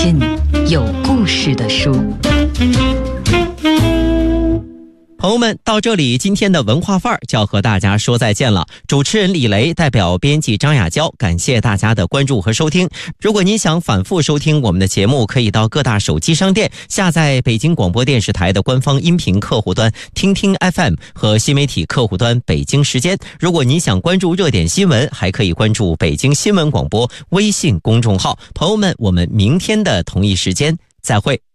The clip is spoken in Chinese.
进有故事的书。 朋友们，到这里今天的文化范儿就要和大家说再见了。主持人李雷代表编辑张雅娇，感谢大家的关注和收听。如果您想反复收听我们的节目，可以到各大手机商店下载北京广播电视台的官方音频客户端听听 FM 和新媒体客户端北京时间。如果您想关注热点新闻，还可以关注北京新闻广播微信公众号。朋友们，我们明天的同一时间再会。